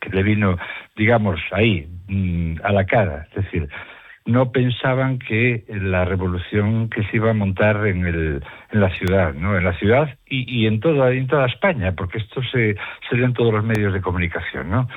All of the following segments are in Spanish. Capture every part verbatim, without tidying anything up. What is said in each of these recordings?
que le vino, digamos, ahí, a la cara. Es decir, no pensaban que la revolución que se iba a montar en el en la ciudad, ¿no? En la ciudad y, y en toda en toda España, porque esto se, se lee en todos los medios de comunicación, ¿no?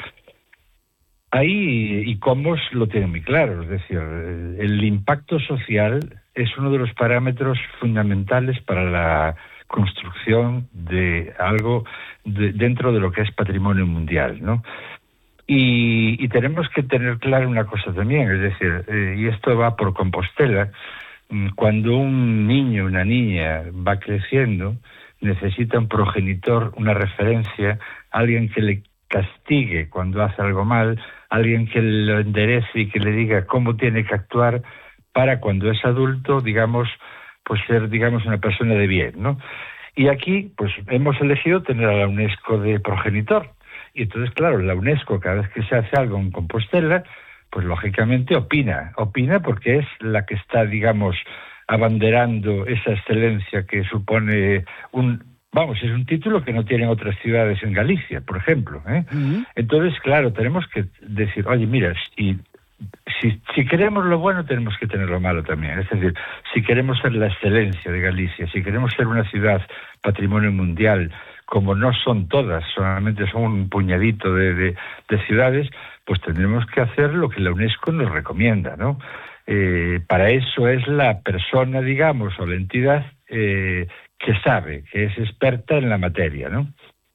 Ahí ICOMOS lo tiene muy claro, es decir, el impacto social es uno de los parámetros fundamentales para la construcción de algo de, dentro de lo que es patrimonio mundial, ¿no? Y, y tenemos que tener claro una cosa también, es decir, eh, y esto va por Compostela, cuando un niño, una niña va creciendo, necesita un progenitor, una referencia, alguien que le castigue cuando hace algo mal, alguien que lo enderece y que le diga cómo tiene que actuar para cuando es adulto, digamos, pues ser, digamos, una persona de bien, ¿no? Y aquí, pues, hemos elegido tener a la UNESCO de progenitor. Y entonces, claro, la UNESCO, cada vez que se hace algo en Compostela, pues lógicamente opina, opina porque es la que está, digamos, abanderando esa excelencia que supone un, vamos, es un título que no tienen otras ciudades en Galicia, por ejemplo, ¿eh? Uh-huh. Entonces, claro, tenemos que decir, oye, mira, si, si, si queremos lo bueno, tenemos que tener lo malo también. Es decir, si queremos ser la excelencia de Galicia, si queremos ser una ciudad patrimonio mundial, como no son todas, solamente son un puñadito de, de, de ciudades, pues tendremos que hacer lo que la UNESCO nos recomienda, ¿no? Eh, para eso es la persona, digamos, o la entidad eh, que sabe, que es experta en la materia, ¿no?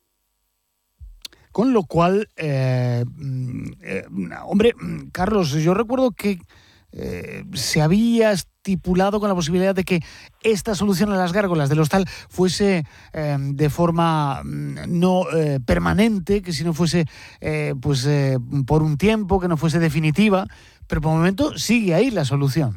Con lo cual, eh, eh, hombre, Carlos, yo recuerdo que eh, se había estipulado con la posibilidad de que esta solución a las gárgolas del hostal fuese eh, de forma no eh, permanente, que si no fuese eh, pues eh, por un tiempo, que no fuese definitiva, pero por el momento sigue ahí la solución.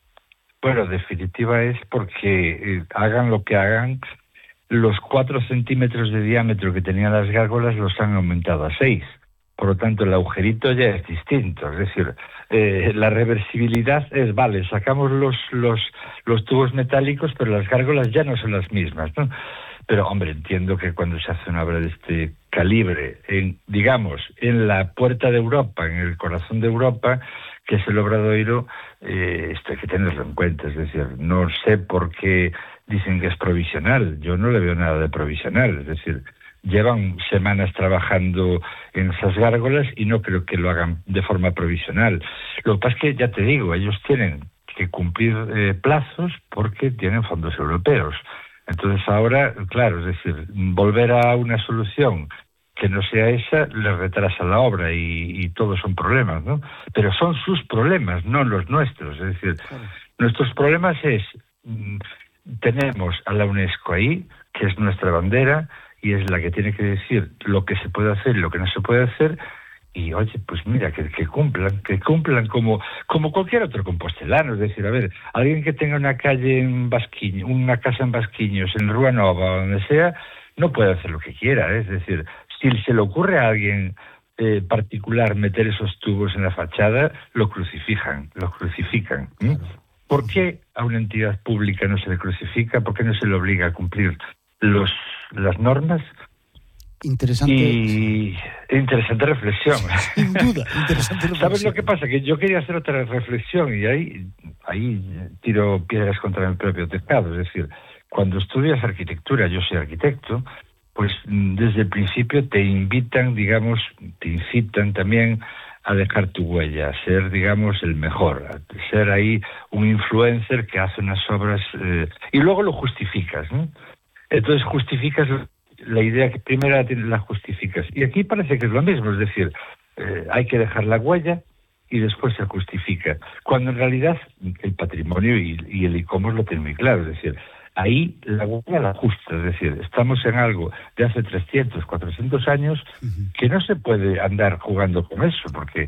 Bueno, definitiva es porque eh, hagan lo que hagan, los cuatro centímetros de diámetro que tenían las gárgolas los han aumentado a seis. Por lo tanto, el agujerito ya es distinto. Es decir, eh, la reversibilidad es, vale, sacamos los, los, los tubos metálicos, pero las gárgolas ya no son las mismas, ¿no? Pero, hombre, entiendo que cuando se hace una obra de este calibre, en, digamos, en la puerta de Europa, en el corazón de Europa, que es el Obradoiro, eh, esto hay que tenerlo en cuenta. Es decir, no sé por qué dicen que es provisional. Yo no le veo nada de provisional. Es decir, llevan semanas trabajando en esas gárgolas y no creo que lo hagan de forma provisional. Lo que pasa es que, ya te digo, ellos tienen que cumplir eh, plazos porque tienen fondos europeos. Entonces ahora, claro, es decir, volver a una solución que no sea esa les retrasa la obra y, y todos son problemas, ¿no? Pero son sus problemas, no los nuestros. Es decir, claro, nuestros problemas es, mm, tenemos a la UNESCO ahí, que es nuestra bandera, y es la que tiene que decir lo que se puede hacer y lo que no se puede hacer, y oye, pues mira, que, que cumplan, que cumplan como, como cualquier otro compostelano. Es decir, a ver, alguien que tenga una calle en Basquiño, una casa en Basquiños, en Rúa Nova, donde sea, no puede hacer lo que quiera, ¿eh? Es decir, si se le ocurre a alguien eh, particular meter esos tubos en la fachada, lo crucifican, lo crucifican. ¿eh? ¿Por qué a una entidad pública no se le crucifica? ¿Por qué no se le obliga a cumplir los las normas? Interesante. Y interesante reflexión. Sin duda, interesante reflexión. ¿Sabes lo que pasa? Que yo quería hacer otra reflexión y ahí, ahí tiro piedras contra mi propio tejado. Es decir, cuando estudias arquitectura, yo soy arquitecto, pues desde el principio te invitan, digamos, te incitan también a dejar tu huella, a ser, digamos, el mejor, a ser ahí un influencer que hace unas obras eh, y luego lo justificas, ¿no? Entonces justificas la idea que primero la justificas. Y aquí parece que es lo mismo, es decir, eh, hay que dejar la huella y después se justifica. Cuando en realidad el patrimonio y, y el ICOMOS lo tienen muy claro, es decir, ahí la huella la justa, es decir, estamos en algo de hace trescientos, cuatrocientos años que no se puede andar jugando con eso, porque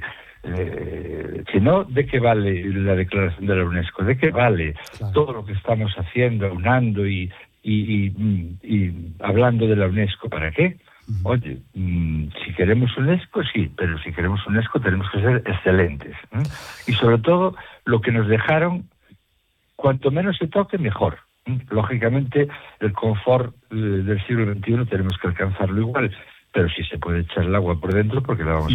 eh, si no, ¿de qué vale la declaración de la UNESCO? ¿De qué vale claro. todo lo que estamos haciendo, aunando y Y, y, y hablando de la UNESCO? ¿Para qué? Uh-huh. Oye, mmm, si queremos UNESCO, sí, pero si queremos UNESCO tenemos que ser excelentes, ¿eh? Y sobre todo, lo que nos dejaron, cuanto menos se toque, mejor. ¿eh? Lógicamente, el confort eh, del siglo veintiuno tenemos que alcanzarlo igual, pero si se puede echar el agua por dentro, porque la vamos